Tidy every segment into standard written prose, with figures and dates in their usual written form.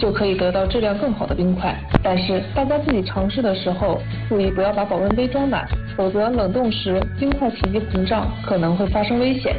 就可以得到质量更好的冰块。但是大家自己尝试的时候，注意不要把保温杯装满，否则冷冻时冰块体积膨胀，可能会发生危险。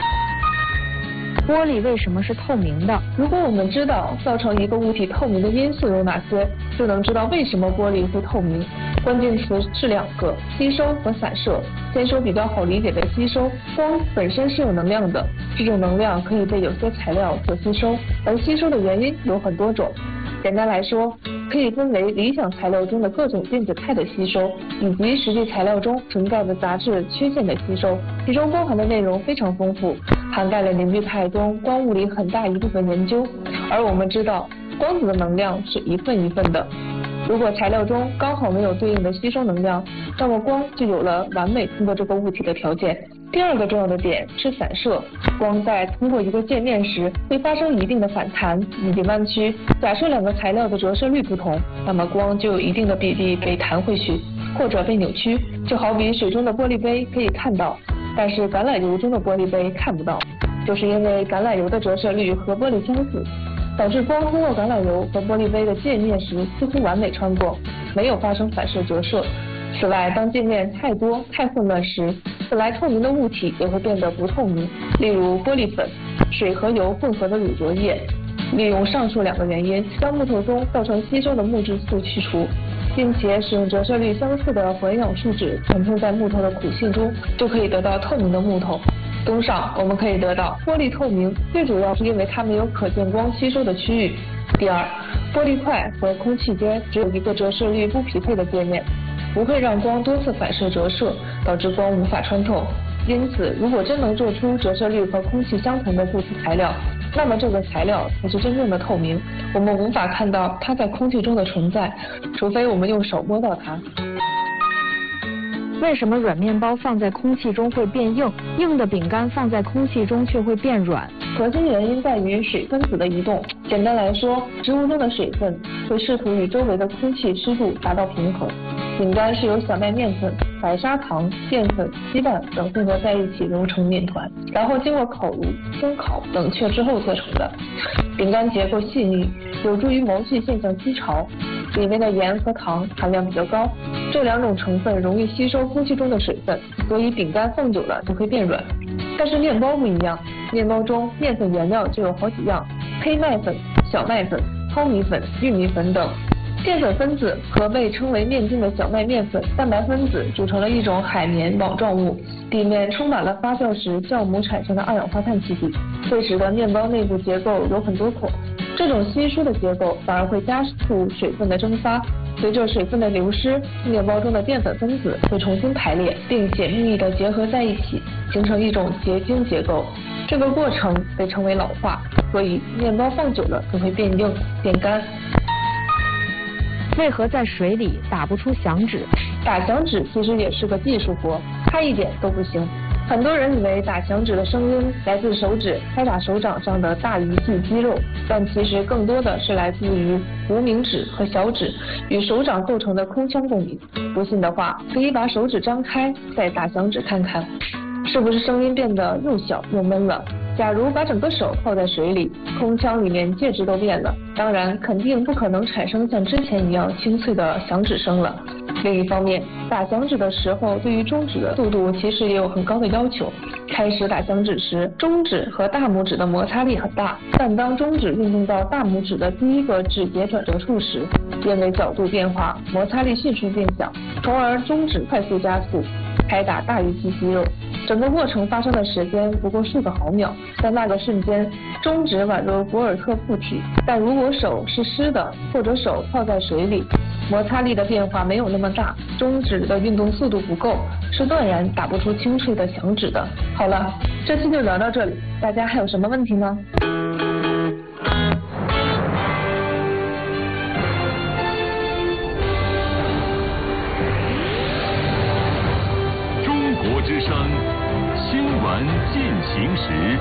玻璃为什么是透明的？ 如果我们知道造成一个物体透明的因素有哪些，就能知道为什么玻璃会透明。关键词是2个：吸收和散射。先说比较好理解的吸收。光本身是有能量的，这种能量可以被有些材料所吸收，而吸收的原因有很多种。简单来说，可以分为理想材料中的各种电子态的吸收，以及实际材料中存在的杂质缺陷的吸收，其中包含的内容非常丰富，涵盖了凝聚态中光物理很大一部分研究。而我们知道，光子的能量是一份一份的。如果材料中刚好没有对应的吸收能量，那么光就有了完美通过这个物体的条件。第2个重要的点是散射。光在通过一个界面时，会发生一定的反弹以及弯曲。假设2个材料的折射率不同，那么光就有一定的比例被弹回去，或者被扭曲。就好比水中的玻璃杯可以看到，但是橄榄油中的玻璃杯看不到，就是因为橄榄油的折射率和玻璃相似，导致光通过橄榄油和玻璃杯的界面时几乎完美穿过，没有发生反射折射。此外，当界面太多太混乱时，本来透明的物体也会变得不透明。例如玻璃粉、水和油混合的乳浊液。利用上述2个原因，将木头中造成吸收的木质素去除，并且使用折射率相似的混氧树脂沉浸在木头的苦性中，就可以得到透明的木头。综上，我们可以得到玻璃透明，最主要是因为它没有可见光吸收的区域。第2，玻璃块和空气间只有一个折射率不匹配的界面，不会让光多次反射折射，导致光无法穿透。因此，如果真能做出折射率和空气相同的固体材料，那么这个材料才是真正的透明。我们无法看到它在空气中的存在，除非我们用手摸到它。 为什么软面包放在空气中会变硬，硬的饼干放在空气中却会变软？ 核心原因在于水分子的移动。简单来说，植物中的水分会试图与周围的空气湿度达到平衡。饼干是由小麦面粉、白砂糖、淀粉、鸡蛋等混合在一起揉成面团，然后经过烤炉、烘烤、冷却之后做成的。饼干结构细腻，有助于毛细现象吸潮，里面的盐和糖含量比较高，这2种成分容易吸收空气中的水分，所以饼干放久了就会变软。但是面包不一样，面包中面粉原料就有好几样：黑麦粉、小麦粉、糙米粉、玉米粉等。淀粉分子和被称为面筋的小麦面粉蛋白分子组成了一种海绵网状物，里面充满了发酵时酵母产生的二氧化碳气体，会使得面包内部结构有很多孔。这种稀疏的结构反而会加速水分的蒸发，随着水分的流失，面包中的淀粉分子会重新排列，并且密密地结合在一起，形成一种结晶结构。这个过程被称为老化，所以面包放久了就会变硬、变干。 为何在水里打不出响指？ 打响指其实也是个技术活，差一点都不行。很多人以为打响指的声音来自手指拍打手掌上的大鱼际肌肉，但其实更多的是来自于无名指和小指与手掌构成的空腔共鸣。不信的话，可以把手指张开，再打响指看看，是不是声音变得又小又闷了？假如把整个手泡在水里，空腔里面介质都变了，当然肯定不可能产生像之前一样清脆的响指声了。另一方面，打响指的时候，对于中指的速度其实也有很高的要求。开始打响指时，中指和大拇指的摩擦力很大，但当中指运动到大拇指的第一个指节转折处时，因为角度变化，摩擦力迅速变小，从而中指快速加速，拍打大鱼际肌肉。整个过程发生的时间不过数个毫秒，在那个瞬间，中指宛若博尔特附体。但如果手是湿的，或者手泡在水里，摩擦力的变化没有那么大，中指的运动速度不够，是断然打不出清脆的响指的。好了，这期就聊到这里，大家还有什么问题吗？ 中国之声新闻进行时。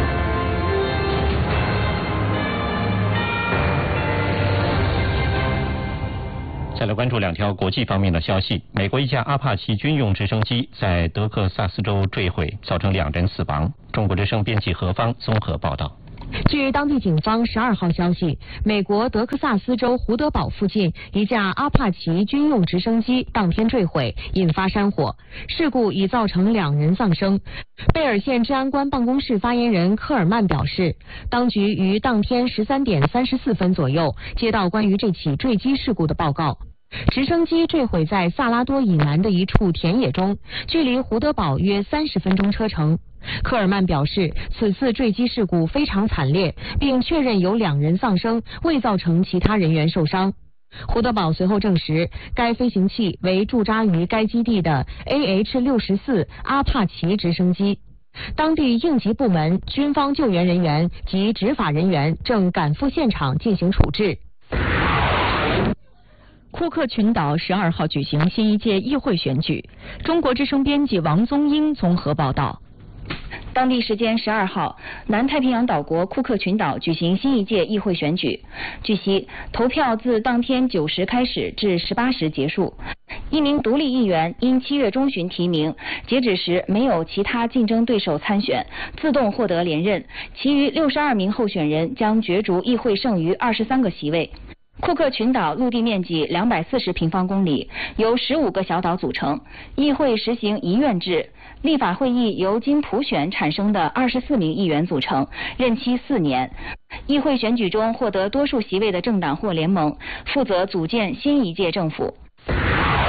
再来关注2条国际方面的消息。美国一架阿帕奇军用直升机在德克萨斯州坠毁，造成2人死亡。中国之声编辑何方综合报道。 据当地警方12号消息，美国德克萨斯州胡德堡附近一架阿帕奇军用直升机当天坠毁，引发山火。事故已造成2人丧生。贝尔县治安官办公室发言人科尔曼表示，当局于当天13点34分左右接到关于这起坠机事故的报告。直升机坠毁在萨拉多以南的一处田野中，距离胡德堡约30分钟车程。科尔曼表示，此次坠机事故非常惨烈，并确认有2人丧生，未造成其他人员受伤。胡德堡随后证实，该飞行器为驻扎于该基地的 AH-64阿帕奇直升机。当地应急部门、军方救援人员及执法人员正赶赴现场进行处置。 库克群岛12号举行新一届议会选举。中国之声编辑王宗英综合报道。 当地时间12号，南太平洋岛国库克群岛举行新一届议会选举。据悉，投票自当天9时开始至18时结束。1名独立议员因7月中旬提名，截止时没有其他竞争对手参选，自动获得连任。其余62名候选人将角逐议会剩余23个席位。库克群岛陆地面积240平方公里，由15个小岛组成。议会实行一院制，立法会议由经普选产生的24名议员组成，任期4年。议会选举中获得多数席位的政党或联盟负责组建新一届政府。